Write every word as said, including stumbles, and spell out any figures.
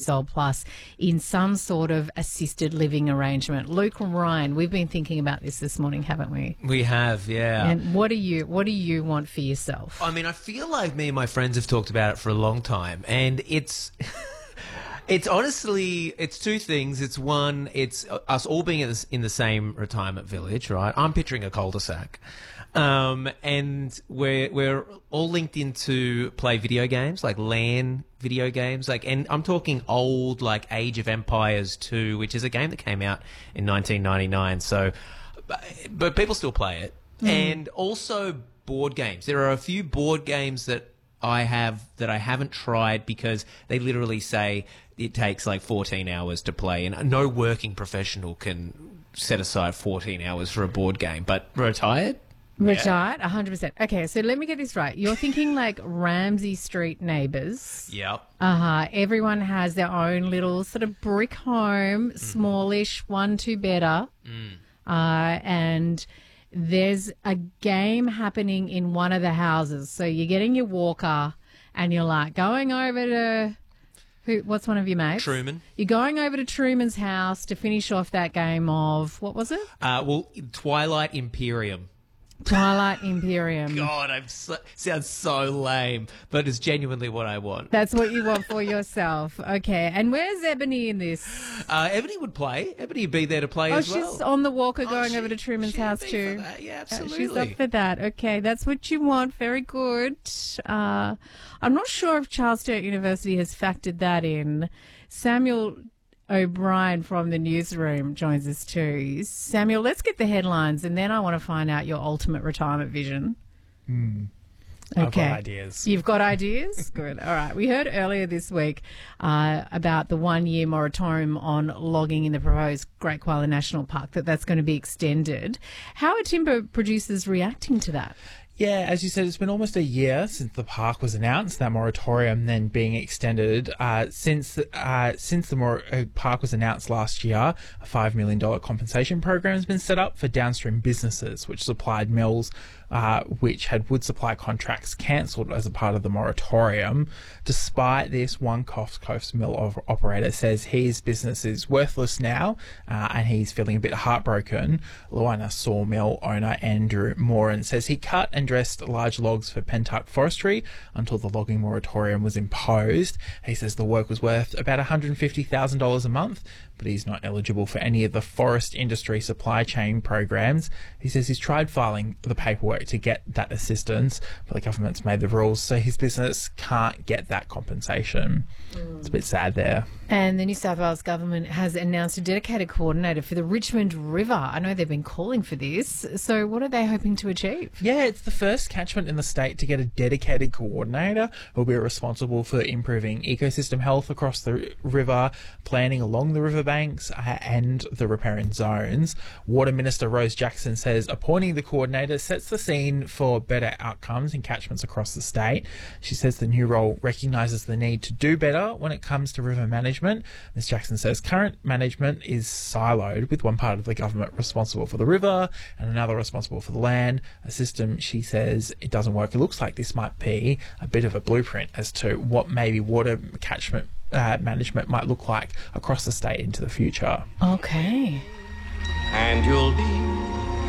years old plus in some sort of assisted living arrangement. Luke and Ryan, we've been thinking about this this morning, haven't we? We have, yeah. And what do you what do you want for yourself? I mean, I feel like me and my friends have talked about it for a long time, and it's it's honestly it's two things. It's one, it's us all being in the, in the same retirement village, right? I'm picturing a cul-de-sac. Um, and we're we're all linked into play video games, like LAN video games, like, and I'm talking old, like Age of Empires two, which is a game that came out in nineteen ninety-nine. So, but, but people still play it, mm. and also board games. There are a few board games that I have that I haven't tried because they literally say it takes like fourteen hours to play, and no working professional can set aside fourteen hours for a board game. But retired. Retired, one hundred percent. Okay, so let me get this right. You're thinking like Ramsay Street neighbours. Yep. Uh-huh. Everyone has their own little sort of brick home, mm. smallish, one, two better. Mm. Uh, and there's a game happening in one of the houses. So you're getting your walker and you're like going over to... Who, what's one of your mates? Truman. You're going over to Truman's house to finish off that game of... What was it? Uh, well, Twilight Imperium. Twilight Imperium. God, I'm so, sounds so lame, but it's genuinely what I want. That's what you want for yourself. Okay, and where's Ebony in this? Uh, Ebony would play. Ebony would be there to play oh, as well. Oh, she's on the walker oh, going she, over to Truman's house too. Yeah, absolutely. She's up for that. Okay, that's what you want. Very good. Uh, I'm not sure if Charles Sturt University has factored that in. Samuel O'Brien from the newsroom joins us too. Samuel, let's get the headlines and then I want to find out your ultimate retirement vision. Mm. Okay. I've got ideas. You've got ideas? Good. All right. We heard earlier this week uh, about the one-year moratorium on logging in the proposed Great Koala National Park, that that's going to be extended. How are timber producers reacting to that? Yeah, as you said, it's been almost a year since the park was announced, that moratorium then being extended. Uh, since uh, since the mor- uh, park was announced last year, a five million dollars compensation program has been set up for downstream businesses, which supplied mills uh, which had wood supply contracts cancelled as a part of the moratorium. Despite this, one Coffs Coast mill of- operator says his business is worthless now uh, and he's feeling a bit heartbroken. Luana sawmill owner Andrew Moran says he cut and dressed large logs for Pentuck Forestry until the logging moratorium was imposed. He says the work was worth about one hundred fifty thousand dollars a month, but he's not eligible for any of the forest industry supply chain programs. He says he's tried filing the paperwork to get that assistance, but the government's made the rules so his business can't get that compensation. Mm. It's a bit sad there. And the New South Wales government has announced a dedicated coordinator for the Richmond River. I know they've been calling for this. So what are they hoping to achieve? Yeah, it's the first catchment in the state to get a dedicated coordinator who will be responsible for improving ecosystem health across the river, planning along the riverbanks uh, and the riparian zones. Water Minister Rose Jackson says appointing the coordinator sets the scene for better outcomes in catchments across the state. She says the new role recognises the need to do better when it comes to river management. Miz Jackson says current management is siloed, with one part of the government responsible for the river and another responsible for the land. A system, she says, it doesn't work. It looks like this might be a bit of a blueprint as to what maybe water catchment uh, management might look like across the state into the future. Okay. And you'll be